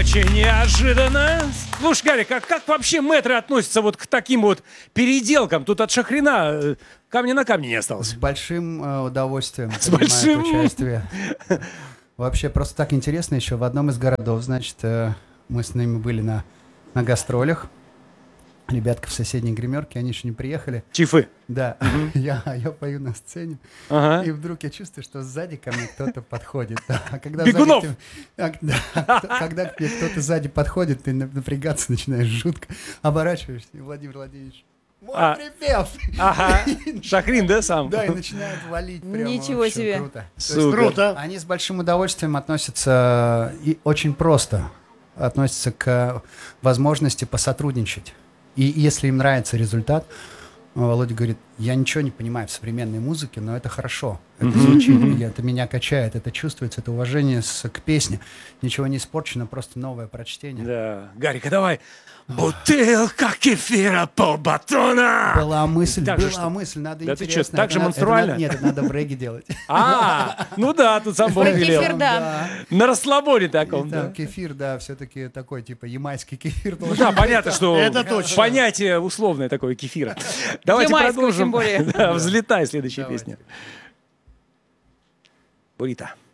Очень неожиданно. Слушай, Гарик, а как вообще мэтры относятся вот к таким вот переделкам? Тут от Шахрина камня на камне не осталось. С большим удовольствием С большим? участие. Вообще, просто так интересно еще. В одном из городов, значит, мы с ними были на гастролях. Ребятка в соседней гримерке, они еще не приехали. Чифы. Да, я пою на сцене, Ага. и вдруг я чувствую, что сзади ко мне кто-то подходит. Да. А когда Бегунов! когда к тебе кто-то сзади подходит, ты напрягаться начинаешь жутко, оборачиваешься, и Владимир Владимирович, мой припев! Ага. Шахрин, да, сам? Да, и начинают валить прямо. Ничего вообще себе. Круто. Супер. Круто. Они с большим удовольствием относятся и очень просто относятся к возможности посотрудничать. И если им нравится результат, Володя говорит, я ничего не понимаю в современной музыке, но это хорошо. Это звучит, это меня качает, это чувствуется, это уважение к песне. Ничего не испорчено, просто новое прочтение. Да. Гарик, а давай. Бутылка кефира, полбатона. Была мысль, Так же, надо Да ты интересно. чё, так Это же надо- монструально? Нет, это надо в регге делать. Ну да, тут сам Бог Про велел. кефир, да. На расслабоне И таком, там да. кефир, да, все-таки такой, типа, ямайский кефир. Ну да, понятно, что Это точно. понятие условное такое кефира. Давайте Ямайского продолжим. тем более. Да, взлетай, следующая Давайте. песня. Бурита.